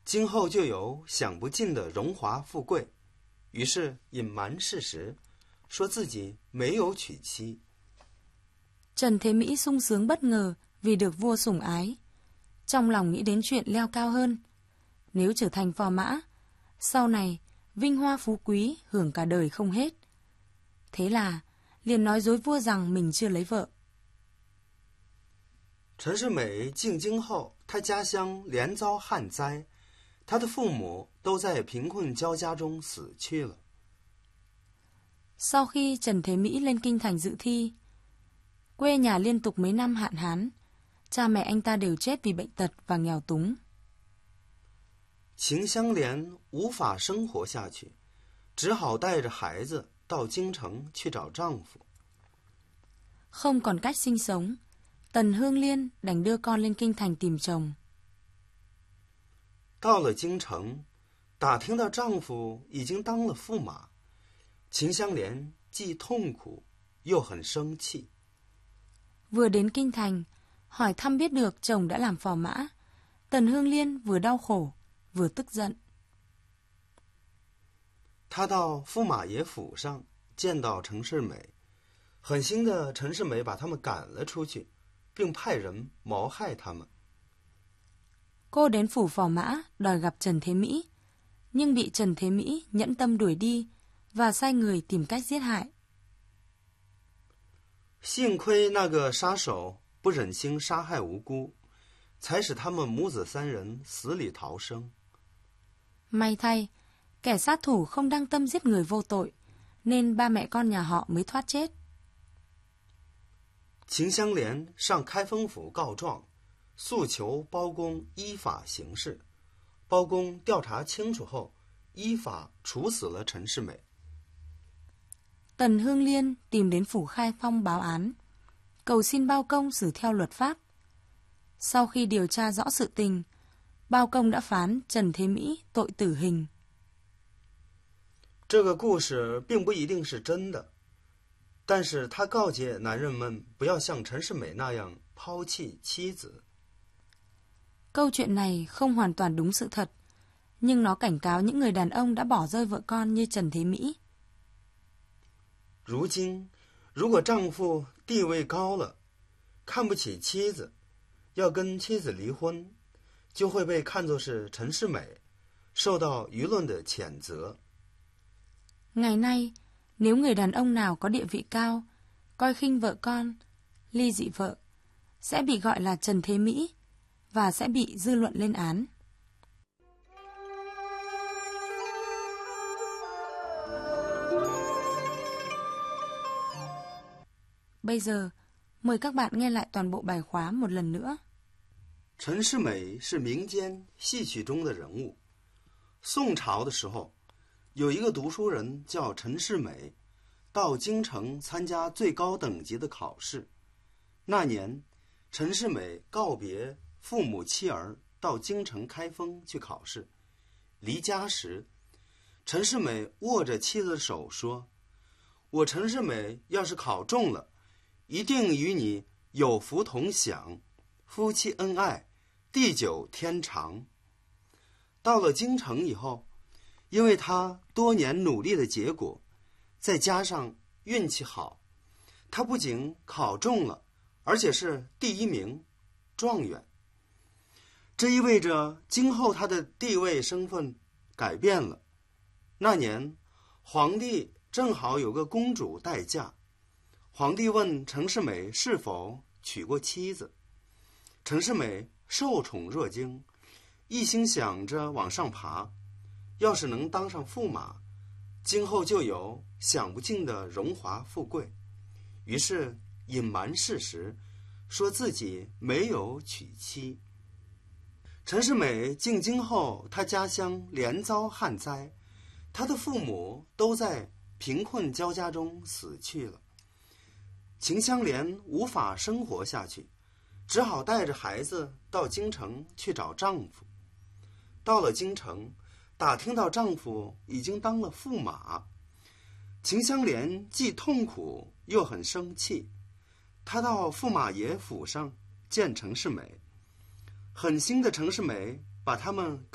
今后就有享不尽的荣华富贵，于是隐瞒事实，说自己没有娶妻。 Trần Thế Mỹ sung sướng bất ngờ vì được vua sủng ái. Trong lòng nghĩ đến chuyện leo cao hơn. Nếu trở thành phò mã, sau này vinh hoa phú quý hưởng cả đời không hết. Thế là liền nói dối vua rằng mình chưa lấy vợ. 陈世美进京后，她家乡连遭旱灾，她的父母都在贫困交加中死去了。 Sau khi Trần Thế Mỹ lên kinh thành dự thi, quê nhà liên tục mấy năm hạn hán, cha mẹ anh ta đều chết vì bệnh tật và nghèo túng. 秦香莲无法生活下去，只好带着孩子到京城去找丈夫。 Không còn cách sinh sống, Tần Hương Liên đành đưa con lên kinh thành tìm chồng. 到了京城，打听到丈夫已经当了驸马，秦香莲既痛苦又很生气。 Vừa đến kinh thành, hỏi thăm biết được chồng đã làm phò mã, Tần Hương Liên vừa đau khổ, vừa tức giận. 她到驸马爷府上见到陈世美，狠心的陈世美把他们赶了出去，并派人谋害他们。 Cô đến phủ phò mã đòi gặp Trần Thế Mỹ, nhưng bị Trần Thế Mỹ nhẫn tâm đuổi đi và sai người tìm cách giết hại. 幸亏那个杀手不忍心杀害无辜，才使他们母子三人死里逃生。 May thay, kẻ sát thủ không đăng tâm giết người vô tội, nên ba mẹ con nhà họ mới thoát chết. 秦香莲上开封府告状，诉求包公依法行事。包公调查清楚后，依法处死了陈世美。 Tần Hương Liên tìm đến phủ Khai Phong báo án, cầu xin bao công xử theo luật pháp. Sau khi điều tra rõ sự tình, bao công đã phán Trần Thế Mỹ tội tử hình. 这个故事并不一定是真的，但是他告诫男人们不要像陈世美那样抛弃妻子。 Câu chuyện này không hoàn toàn đúng sự thật, nhưng nó cảnh cáo những người đàn ông đã bỏ rơi vợ con như Trần Thế Mỹ. 如今，如果丈夫地位高了，看不起妻子，要跟妻子离婚，就会被看作是陈世美，受到舆论的谴责。 Ngày nay, nếu người đàn ông nào có địa vị cao, coi khinh vợ con, ly dị vợ, sẽ bị gọi là Trần Thế Mỹ và sẽ bị dư luận lên án. Bây giờ, mời các bạn nghe lại toàn bộ bài khóa một lần nữa. 陈世美是民间戏曲中的人物。宋朝的时候，有一个读书人叫陈世美，到京城参加最高等级的考试。那年，陈世美告别父母妻儿，到京城开封去考试。离家时，陈世美握着妻子的手说：“我陈世美要是考中了，一定与你有福同享，夫妻恩爱，地久天长。”到了京城以后，因为他多年努力的结果，再加上运气好，他不仅考中了，而且是第一名，状元。这意味着今后他的地位身份改变了。那年，皇帝正好有个公主待嫁，皇帝问陈世美是否娶过妻子。陈世美受宠若惊，一心想着往上爬，要是能当上驸马，今后就有享不尽的荣华富贵，于是隐瞒事实，说自己没有娶妻。陈世美进京后，她家乡连遭旱灾，她的父母都在贫困交加中死去了。秦香莲无法生活下去，只好带着孩子到京城去找丈夫。到了京城，打听到丈夫已经当了驸马，秦香莲既痛苦又很生气。她到驸马爷府上见陈世美，狠心的陈世美把他们